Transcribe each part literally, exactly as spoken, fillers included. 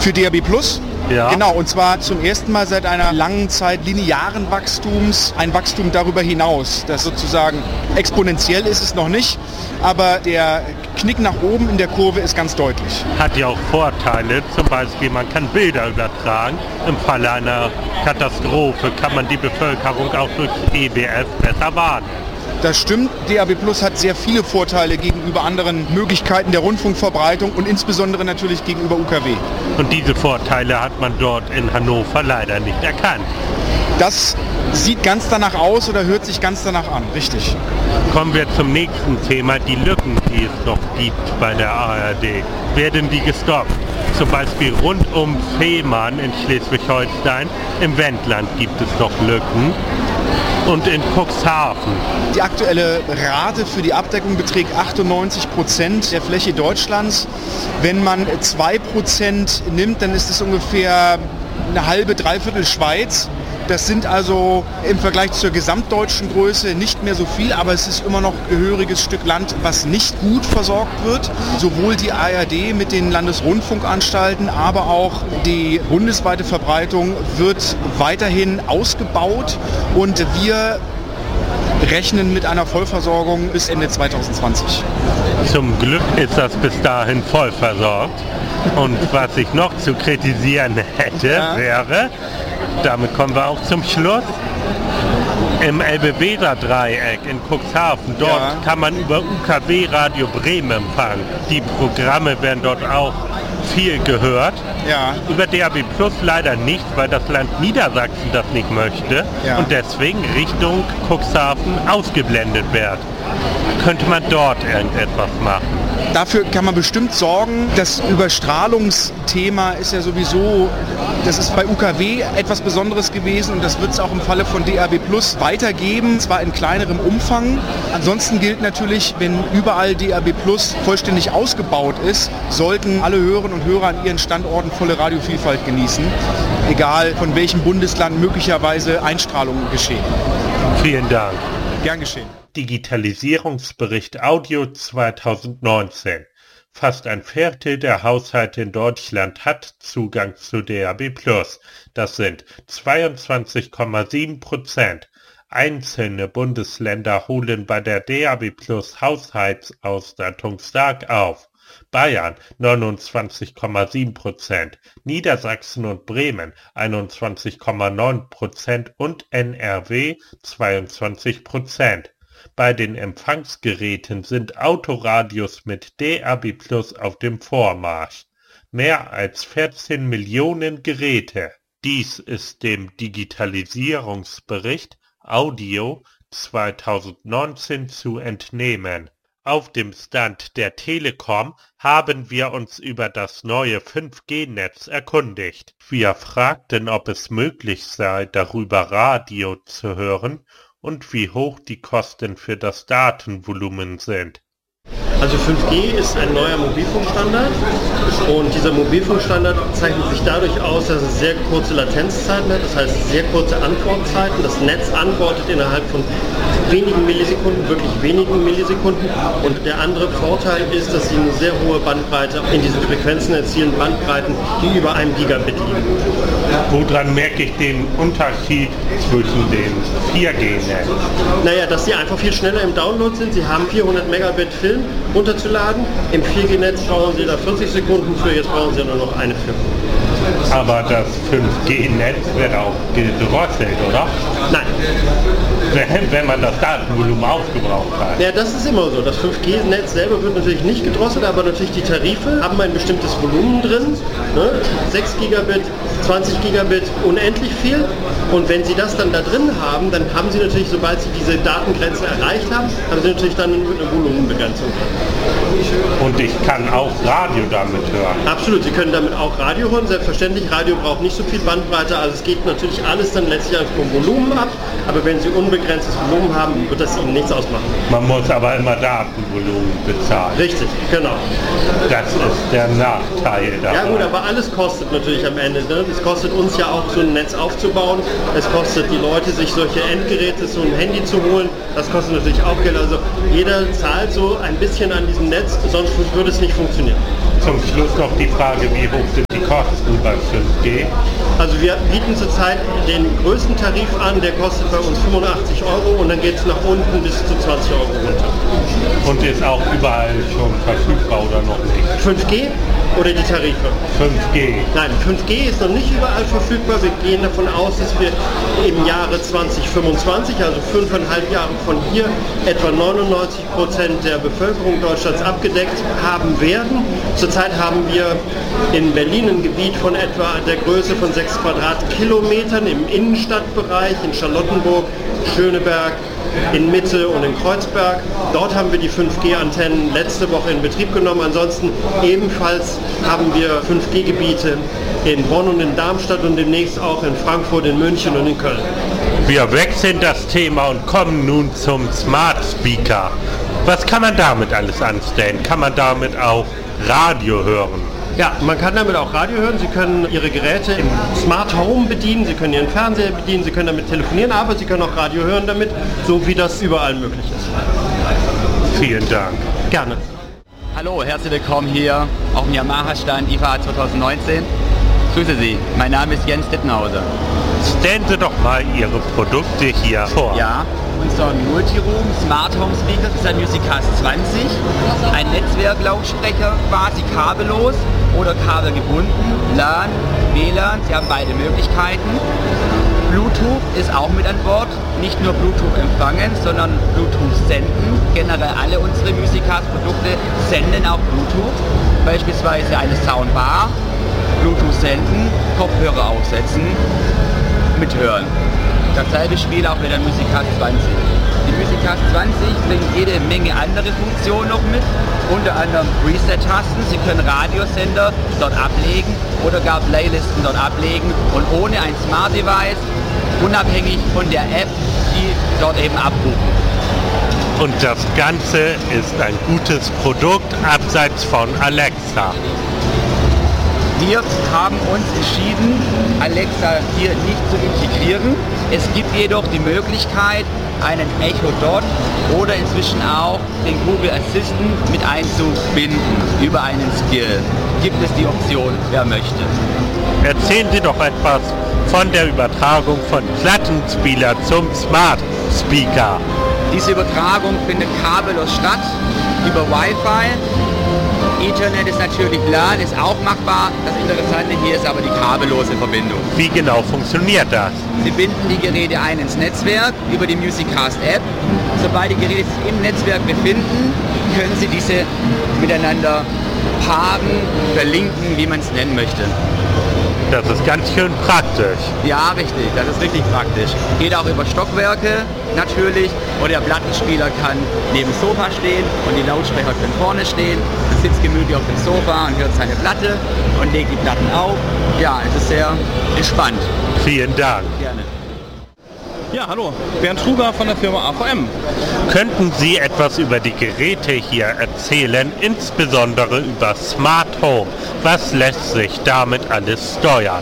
Für D A B Plus? Ja. Genau, und zwar zum ersten Mal seit einer langen Zeit linearen Wachstums, ein Wachstum darüber hinaus. Das sozusagen exponentiell ist es noch nicht, aber der Knick nach oben in der Kurve ist ganz deutlich. Hat ja auch Vorteile, zum Beispiel man kann Bilder übertragen. Im Falle einer Katastrophe kann man die Bevölkerung auch durch E B S besser warnen. Das stimmt, D A B Plus hat sehr viele Vorteile gegenüber anderen Möglichkeiten der Rundfunkverbreitung und insbesondere natürlich gegenüber U K W. Und diese Vorteile hat man dort in Hannover leider nicht erkannt. Das sieht ganz danach aus oder hört sich ganz danach an, richtig. Kommen wir zum nächsten Thema, die Lücken, die es noch gibt bei der A R D. Werden die gestoppt? Zum Beispiel rund um Fehmarn in Schleswig-Holstein, im Wendland gibt es noch Lücken. Und in Cuxhaven. Die aktuelle Rate für die Abdeckung beträgt achtundneunzig Prozent der Fläche Deutschlands. Wenn man zwei Prozent nimmt, dann ist es ungefähr eine halbe, dreiviertel Schweiz. Das sind also im Vergleich zur gesamtdeutschen Größe nicht mehr so viel, aber es ist immer noch ein gehöriges Stück Land, was nicht gut versorgt wird. Sowohl die A R D mit den Landesrundfunkanstalten, aber auch die bundesweite Verbreitung wird weiterhin ausgebaut und wir rechnen mit einer Vollversorgung bis Ende zwanzig zwanzig. Zum Glück ist das bis dahin voll versorgt. Und was ich noch zu kritisieren hätte, ja. wäre, damit kommen wir auch zum Schluss, im Elbe-Weser-Dreieck in Cuxhaven, dort ja. kann man über U K W Radio Bremen empfangen. Die Programme werden dort auch viel gehört. Ja. Über D A B Plus leider nicht, weil das Land Niedersachsen das nicht möchte ja. und deswegen Richtung Cuxhaven ausgeblendet wird. Könnte man dort irgendetwas machen? Dafür kann man bestimmt sorgen. Das Überstrahlungsthema ist ja sowieso, das ist bei U K W etwas Besonderes gewesen und das wird es auch im Falle von D A B Plus weitergeben, zwar in kleinerem Umfang. Ansonsten gilt natürlich, wenn überall D A B Plus vollständig ausgebaut ist, sollten alle Hörerinnen und Hörer an ihren Standorten volle Radiovielfalt genießen, egal von welchem Bundesland möglicherweise Einstrahlungen geschehen. Vielen Dank. Gern geschehen. Digitalisierungsbericht Audio zweitausendneunzehn. Fast ein Viertel der Haushalte in Deutschland hat Zugang zu D A B Plus. Das sind zweiundzwanzig Komma sieben Prozent. Einzelne Bundesländer holen bei der D A B Plus Haushaltsausstattung stark auf. Bayern neunundzwanzig Komma sieben Prozent, Niedersachsen und Bremen einundzwanzig Komma neun Prozent und N R W zweiundzwanzig Prozent. Bei den Empfangsgeräten sind Autoradios mit D A B Plus auf dem Vormarsch. Mehr als vierzehn Millionen Geräte. Dies ist dem Digitalisierungsbericht Audio zweitausendneunzehn zu entnehmen. Auf dem Stand der Telekom haben wir uns über das neue fünf G Netz erkundigt. Wir fragten, ob es möglich sei, darüber Radio zu hören und wie hoch die Kosten für das Datenvolumen sind. Also fünf G ist ein neuer Mobilfunkstandard und dieser Mobilfunkstandard zeichnet sich dadurch aus, dass es sehr kurze Latenzzeiten hat, das heißt sehr kurze Antwortzeiten. Das Netz antwortet innerhalb von wenigen Millisekunden, wirklich wenigen Millisekunden. Und der andere Vorteil ist, dass sie eine sehr hohe Bandbreite in diesen Frequenzen erzielen, Bandbreiten, die über einem Gigabit liegen. Woran merke ich den Unterschied zwischen dem vier G Netz? Naja, dass sie einfach viel schneller im Download sind. Sie haben vierhundert Megabit Film runterzuladen. Im vier G Netz brauchen Sie da vierzig Sekunden für, jetzt brauchen Sie nur noch eine Film. Aber das fünf G Netz wird auch gedrosselt, oder? Nein. Wenn, wenn man das Datenvolumen aufgebraucht hat. Ja, das ist immer so. Das fünf G Netz selber wird natürlich nicht gedrosselt, aber natürlich die Tarife haben ein bestimmtes Volumen drin. Ne? sechs Gigabit, zwanzig Gigabit, unendlich viel. Und wenn Sie das dann da drin haben, dann haben Sie natürlich, sobald Sie diese Datengrenze erreicht haben, haben Sie natürlich dann eine Volumenbegrenzung. Und ich kann auch Radio damit hören. Absolut, Sie können damit auch Radio hören. Selbstverständlich, Radio braucht nicht so viel Bandbreite, also es geht natürlich alles dann letztlich vom Volumen ab. Aber wenn Sie unbegrenztes Volumen haben, wird das Ihnen nichts ausmachen. Man muss aber immer Datenvolumen bezahlen. Richtig, genau. Das ist der Nachteil dabei. Ja gut, aber alles kostet natürlich am Ende. Ne? Es kostet uns ja auch so ein Netz aufzubauen. Es kostet die Leute, sich solche Endgeräte, so ein Handy zu holen. Das kostet natürlich auch Geld. Also jeder zahlt so ein bisschen an diesem Netz, sonst würde es nicht funktionieren. zum Schluss noch die Frage, wie hoch sind die Kosten bei fünf G? Also wir bieten zurzeit den größten Tarif an, der kostet bei uns fünfundachtzig Euro und dann geht es nach unten bis zu zwanzig Euro runter. Und ist auch überall schon verfügbar oder noch nicht? fünf G oder die Tarife? fünf G. Nein, fünf G ist noch nicht überall verfügbar. Wir gehen davon aus, dass wir im Jahre zwanzig fünfundzwanzig, also fünfeinhalb Jahre von hier, etwa neunundneunzig Prozent der Bevölkerung Deutschlands abgedeckt haben werden. Zurzeit haben wir in Berlin ein Gebiet von etwa der Größe von sechs Quadratkilometern im Innenstadtbereich, in Charlottenburg, Schöneberg, in Mitte und in Kreuzberg. Dort haben wir die fünf G Antennen letzte Woche in Betrieb genommen. Ansonsten ebenfalls haben wir fünf G Gebiete in Bonn und in Darmstadt und demnächst auch in Frankfurt, in München und in Köln. Wir wechseln das Thema und kommen nun zum Smart Speaker. Was kann man damit alles anstellen? Kann man damit auch Radio hören? Ja, man kann damit auch Radio hören. Sie können Ihre Geräte im Smart Home bedienen, Sie können Ihren Fernseher bedienen, Sie können damit telefonieren, aber Sie können auch Radio hören damit, so wie das überall möglich ist. Vielen Dank. Gerne. Hallo, herzlich willkommen hier auf dem Yamaha-Stand I F A zwanzig neunzehn. Grüße Sie, mein Name ist Jens Dittenhauser. Stellen Sie doch mal Ihre Produkte hier vor. Ja, unser Multiroom Smart Home Speaker ist ein Musicast zwanzig, ein Netzwerklautsprecher, quasi kabellos oder kabelgebunden, LAN, W L A N, Sie haben beide Möglichkeiten. Bluetooth ist auch mit an Bord, nicht nur Bluetooth empfangen, sondern Bluetooth senden. Generell alle unsere Musicast-Produkte senden auch Bluetooth, beispielsweise eine Soundbar, Bluetooth senden, Kopfhörer aufsetzen, mithören. Dasselbe Spiel auch mit der Musicast zwanzig. Die Musicast zwanzig bringt jede Menge andere Funktionen noch mit, unter anderem Preset-Tasten. Sie können Radiosender dort ablegen oder gar Playlisten dort ablegen und ohne ein Smart Device, unabhängig von der App, die dort eben abrufen. Und das Ganze ist ein gutes Produkt abseits von Alexa. Wir haben uns entschieden, Alexa hier nicht zu integrieren. Es gibt jedoch die Möglichkeit, einen Echo Dot oder inzwischen auch den Google Assistant mit einzubinden über einen Skill. Gibt es die Option, wer möchte. Erzählen Sie doch etwas von der Übertragung von Plattenspieler zum Smart Speaker. Diese Übertragung findet kabellos statt, über Wi-Fi. Ethernet ist natürlich LAN, ist auch machbar. Das Interessante hier ist aber die kabellose Verbindung. Wie genau funktioniert das? Sie binden die Geräte ein ins Netzwerk über die Musicast App. Sobald die Geräte sich im Netzwerk befinden, können Sie diese miteinander paaren, verlinken, wie man es nennen möchte. Das ist ganz schön praktisch. Ja, richtig, das ist richtig praktisch. Geht auch über Stockwerke natürlich und der Plattenspieler kann neben dem Sofa stehen und die Lautsprecher können vorne stehen. Man sitzt gemütlich auf dem Sofa und hört seine Platte und legt die Platten auf. Ja, es ist sehr entspannt. Vielen Dank. Gerne. Ja, hallo, Bernd Struger von der Firma A V M. Könnten Sie etwas über die Geräte hier erzählen, insbesondere über Smart Home? Was lässt sich damit alles steuern?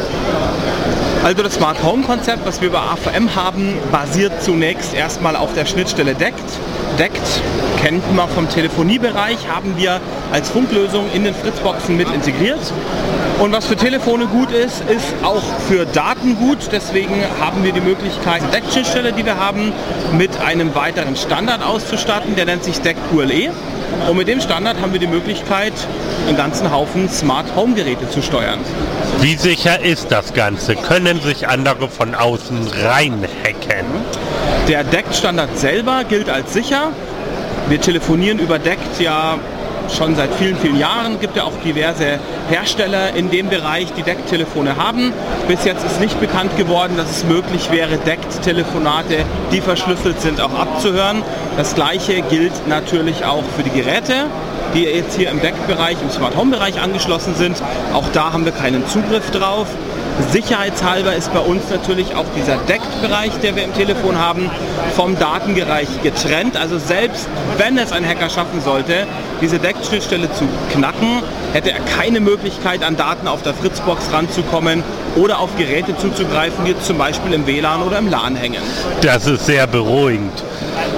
Also das Smart Home Konzept, was wir bei A V M haben, basiert zunächst erstmal auf der Schnittstelle D E C T. D E C T kennt man vom Telefoniebereich, haben wir als Funklösung in den Fritzboxen mit integriert. Und was für Telefone gut ist, ist auch für Daten gut. Deswegen haben wir die Möglichkeit, die D E C T-Schnittstelle, die wir haben, mit einem weiteren Standard auszustatten. Der nennt sich D E C T Q L E. Und mit dem Standard haben wir die Möglichkeit, einen ganzen Haufen Smart Home Geräte zu steuern. Wie sicher ist das Ganze? Können sich andere von außen reinhacken? Der D E C T-Standard selber gilt als sicher. Wir telefonieren über D E C T ja schon seit vielen, vielen Jahren. Es gibt ja auch diverse Hersteller in dem Bereich, die D E C T-Telefone haben. Bis jetzt ist nicht bekannt geworden, dass es möglich wäre, D E C T-Telefonate, die verschlüsselt sind, auch abzuhören. Das Gleiche gilt natürlich auch für die Geräte, die jetzt hier im D E C T-Bereich, im Smart Home-Bereich angeschlossen sind. Auch da haben wir keinen Zugriff drauf. Sicherheitshalber ist bei uns natürlich auch dieser D E C T-Bereich, der wir im Telefon haben, vom Datenbereich getrennt. Also selbst wenn es ein Hacker schaffen sollte, diese D E C T-Schnittstelle zu knacken, hätte er keine Möglichkeit, an Daten auf der Fritzbox ranzukommen oder auf Geräte zuzugreifen, die zum Beispiel im W L A N oder im LAN hängen. Das ist sehr beruhigend.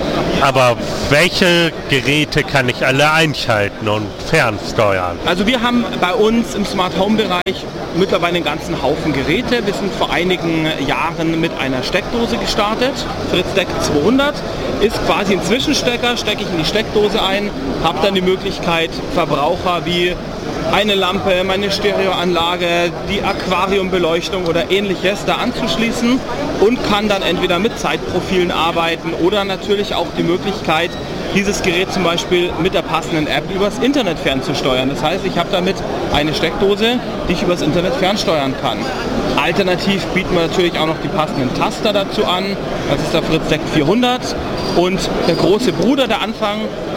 Aber welche Geräte kann ich alle einschalten und fernsteuern? Also wir haben bei uns im Smart Home Bereich mittlerweile einen ganzen Haufen Geräte. Wir sind vor einigen Jahren mit einer Steckdose gestartet. Fritzdeck zweihundert ist quasi ein Zwischenstecker, stecke ich in die Steckdose ein, habe dann die Möglichkeit, Verbraucher wie eine Lampe, meine Stereoanlage, die Aquariumbeleuchtung oder ähnliches da anzuschließen und kann dann entweder mit Zeitprofilen arbeiten oder natürlich auch die Möglichkeit, dieses Gerät zum Beispiel mit der passenden App übers Internet fernzusteuern. Das heißt, ich habe damit eine Steckdose, die ich übers Internet fernsteuern kann. Alternativ bieten wir natürlich auch noch die passenden Taster dazu an. Das ist der Fritzdeck vierhundert und der große Bruder, der Anfang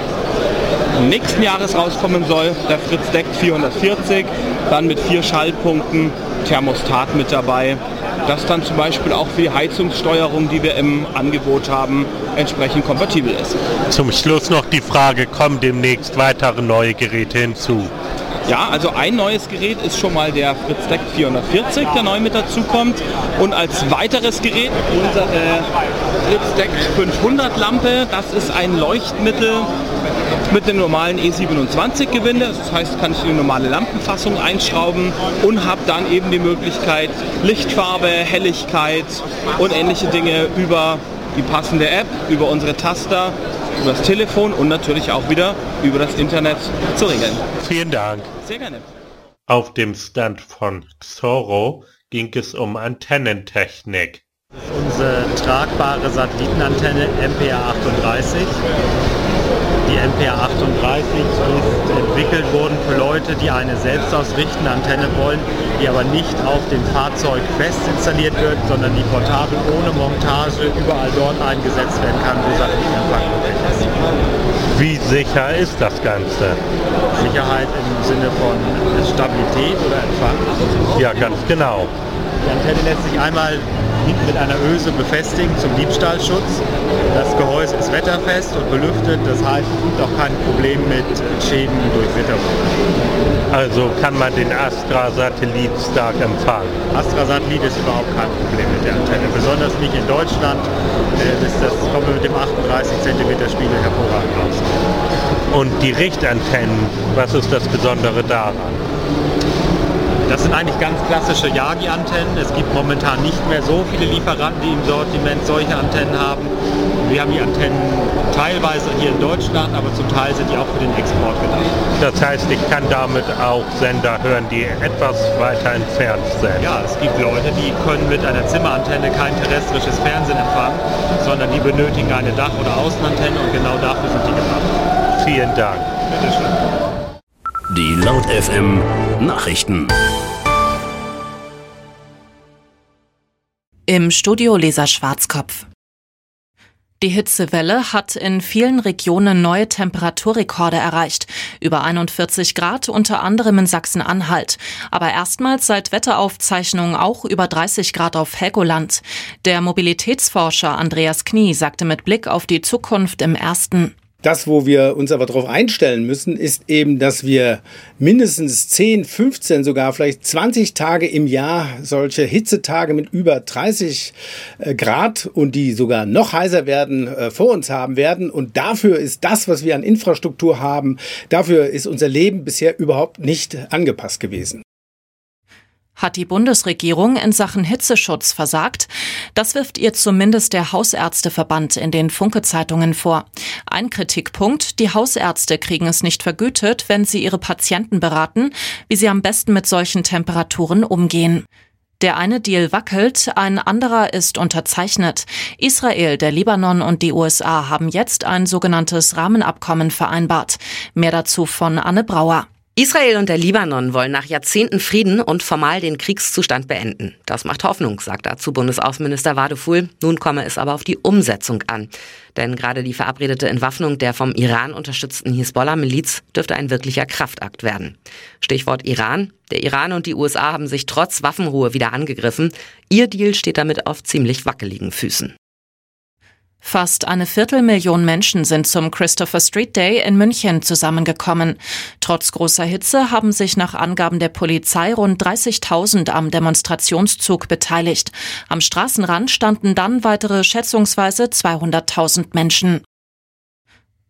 nächsten Jahres rauskommen soll, der Fritzdeck vierhundertvierzig, dann mit vier Schaltpunkten, Thermostat mit dabei, das dann zum Beispiel auch für die Heizungssteuerung, die wir im Angebot haben, entsprechend kompatibel ist. Zum Schluss noch die Frage, kommen demnächst weitere neue Geräte hinzu? Ja, also ein neues Gerät ist schon mal der Fritzdeck vierhundertvierzig, der neu mit dazu kommt. Und als weiteres Gerät unsere Fritzdeck fünfhundert Lampe. Das ist ein Leuchtmittel mit dem normalen E siebenundzwanzig Gewinde. Das heißt, kann ich in eine normale Lampenfassung einschrauben und habe dann eben die Möglichkeit, Lichtfarbe, Helligkeit und ähnliche Dinge über die passende App, über unsere Taster, über das Telefon und natürlich auch wieder über das Internet zu regeln. Vielen Dank. Sehr gerne. Auf dem Stand von Xoro ging es um Antennentechnik. Unsere tragbare Satellitenantenne M P A achtunddreißig. Die M P A achtunddreißig ist entwickelt worden für Leute, die eine selbstausrichtende Antenne wollen, die aber nicht auf dem Fahrzeug fest installiert wird, sondern die portabel ohne Montage überall dort eingesetzt werden kann, wo Satellitenempfang möglich ist. Wie sicher ist das Ganze? Sicherheit im Sinne von Stabilität oder Empfang? Ja, ganz genau. Die Antenne lässt sich einmal hinten mit einer Öse befestigen zum Diebstahlschutz. Das Gehäuse ist wetterfest und belüftet, das heißt, es gibt auch kein Problem mit Schäden durch Witterung. Also kann man den Astra-Satellit stark empfangen? Astra-Satellit ist überhaupt kein Problem mit der Antenne, besonders nicht in Deutschland. Das, das kommen wir mit dem achtunddreißig Zentimeter Spiegel hervorragend aus. Und die Richtantennen, was ist das Besondere daran? Das sind eigentlich ganz klassische Yagi-Antennen. Es gibt momentan nicht mehr so viele Lieferanten, die im Sortiment solche Antennen haben. Wir haben die Antennen teilweise hier in Deutschland, aber zum Teil sind die auch für den Export gedacht. Das heißt, ich kann damit auch Sender hören, die etwas weiter entfernt sind? Ja, es gibt Leute, die können mit einer Zimmerantenne kein terrestrisches Fernsehen empfangen, sondern die benötigen eine Dach- oder Außenantenne und genau dafür sind die gemacht. Vielen Dank. Bitte schön. Die Laut F M Nachrichten. Im Studio Lisa Schwarzkopf. Die Hitzewelle hat in vielen Regionen neue Temperaturrekorde erreicht. Über einundvierzig Grad, unter anderem in Sachsen-Anhalt. Aber erstmals seit Wetteraufzeichnungen auch über dreißig Grad auf Helgoland. Der Mobilitätsforscher Andreas Knie sagte mit Blick auf die Zukunft im Ersten: Das, wo wir uns aber darauf einstellen müssen, ist eben, dass wir mindestens zehn, fünfzehn, sogar vielleicht zwanzig Tage im Jahr solche Hitzetage mit über dreißig Grad und die sogar noch heißer werden, vor uns haben werden. Und dafür ist das, was wir an Infrastruktur haben, dafür ist unser Leben bisher überhaupt nicht angepasst gewesen. Hat die Bundesregierung in Sachen Hitzeschutz versagt? Das wirft ihr zumindest der Hausärzteverband in den Funke-Zeitungen vor. Ein Kritikpunkt: Die Hausärzte kriegen es nicht vergütet, wenn sie ihre Patienten beraten, wie sie am besten mit solchen Temperaturen umgehen. Der eine Deal wackelt, ein anderer ist unterzeichnet. Israel, der Libanon und die U S A haben jetzt ein sogenanntes Rahmenabkommen vereinbart. Mehr dazu von Anne Brauer. Israel und der Libanon wollen nach Jahrzehnten Frieden und formal den Kriegszustand beenden. Das macht Hoffnung, sagt dazu Bundesaußenminister Wadeful. Nun komme es aber auf die Umsetzung an. Denn gerade die verabredete Entwaffnung der vom Iran unterstützten Hisbollah-Miliz dürfte ein wirklicher Kraftakt werden. Stichwort Iran. Der Iran und die U S A haben sich trotz Waffenruhe wieder angegriffen. Ihr Deal steht damit auf ziemlich wackeligen Füßen. Fast eine Viertelmillion Menschen sind zum Christopher Street Day in München zusammengekommen. Trotz großer Hitze haben sich nach Angaben der Polizei rund dreißigtausend am Demonstrationszug beteiligt. Am Straßenrand standen dann weitere schätzungsweise zweihunderttausend Menschen.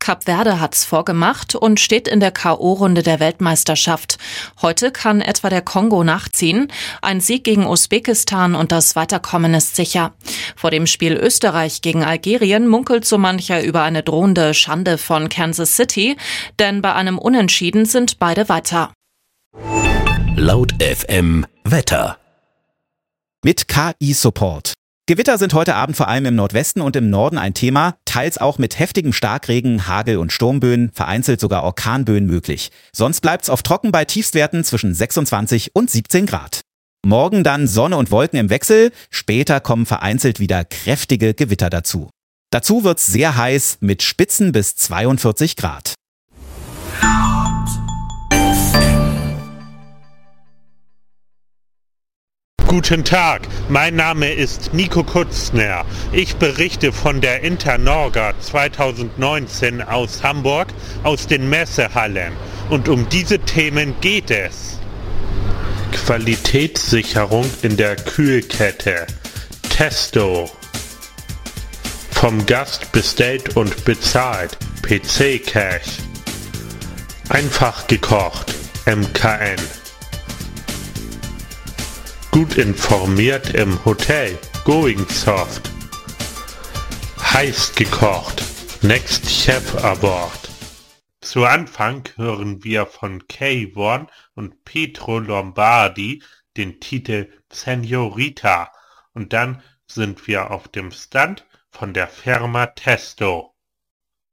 Kap Verde hat's vorgemacht und steht in der K O-Runde der Weltmeisterschaft. Heute kann etwa der Kongo nachziehen. Ein Sieg gegen Usbekistan und das Weiterkommen ist sicher. Vor dem Spiel Österreich gegen Algerien munkelt so mancher über eine drohende Schande von Kansas City, denn bei einem Unentschieden sind beide weiter. Laut F M Wetter. Mit K I-Support. Gewitter sind heute Abend vor allem im Nordwesten und im Norden ein Thema, teils auch mit heftigem Starkregen, Hagel und Sturmböen, vereinzelt sogar Orkanböen möglich. Sonst bleibt's oft trocken bei Tiefstwerten zwischen sechsundzwanzig und siebzehn Grad. Morgen dann Sonne und Wolken im Wechsel, später kommen vereinzelt wieder kräftige Gewitter dazu. Dazu wird's sehr heiß mit Spitzen bis zweiundvierzig Grad. Guten Tag, mein Name ist Nico Kutzner. Ich berichte von der Internorga zweitausendneunzehn aus Hamburg, aus den Messehallen. Und um diese Themen geht es. Qualitätssicherung in der Kühlkette. Testo. Vom Gast bestellt und bezahlt. P C Cash. Einfach gekocht. M K N. Gut informiert im Hotel, Going Soft. Heiß gekocht, Next Chef Award. Zu Anfang hören wir von Kay One und Pietro Lombardi den Titel Senorita und dann sind wir auf dem Stand von der Firma Testo.